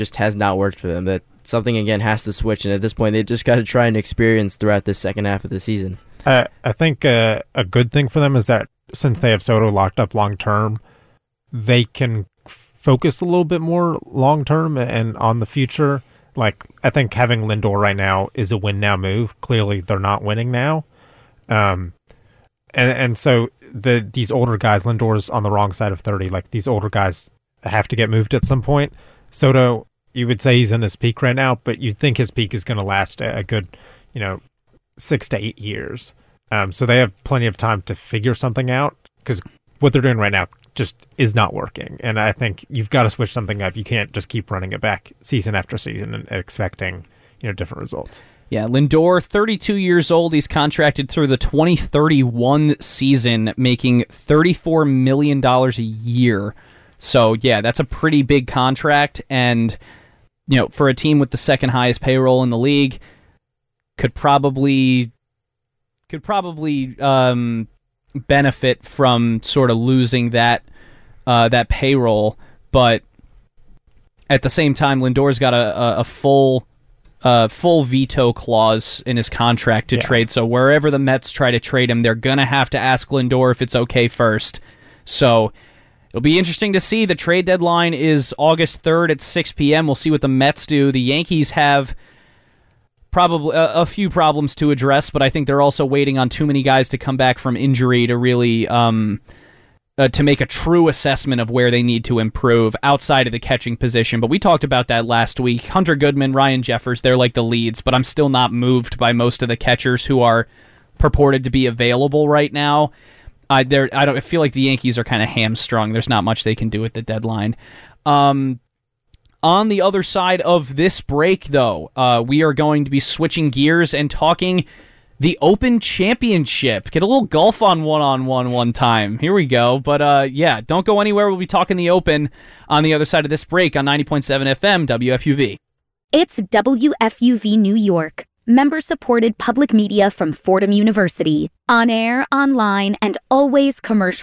just has not worked for them. That something, again, has to switch, and at this point, they just got to try and experience throughout this second half of the season. I think a good thing for them is that since they have Soto locked up long-term, they can focus a little bit more long-term and on the future. Like, I think having Lindor right now is a win-now move. Clearly, they're not winning now. And so these older guys, Lindor's on the wrong side of 30. Like, these older guys have to get moved at some point. Soto, you would say he's in his peak right now, but you'd think his peak is going to last a good, 6 to 8 years. So they have plenty of time to figure something out, because what they're doing right now just is not working. And I think you've got to switch something up. You can't just keep running it back season after season and expecting, different results. Yeah, Lindor, 32 years old. He's contracted through the 2031 season, making $34 million a year. So, yeah, that's a pretty big contract. And, for a team with the second highest payroll in the league, could probably benefit from sort of losing that payroll. But at the same time, Lindor's got a full veto clause in his contract to trade. So wherever the Mets try to trade him, they're going to have to ask Lindor if it's okay first. So it'll be interesting to see. The trade deadline is August 3rd at 6 p.m. We'll see what the Mets do. The Yankees have probably a few problems to address, but I think they're also waiting on too many guys to come back from injury to really to make a true assessment of where they need to improve outside of the catching position. But we talked about that last week. Hunter Goodman, Ryan Jeffers, they're like the leads, but I'm still not moved by most of the catchers who are purported to be available right now. I feel like the Yankees are kind of hamstrung. There's not much they can do at the deadline. On the other side of this break, though, we are going to be switching gears and talking the Open Championship. Get a little golf on one-on-one one time. Here we go. But, yeah, don't go anywhere. We'll be talking the Open on the other side of this break on 90.7 FM WFUV. It's WFUV New York. Member-supported public media from Fordham University. On air, online, and always commercial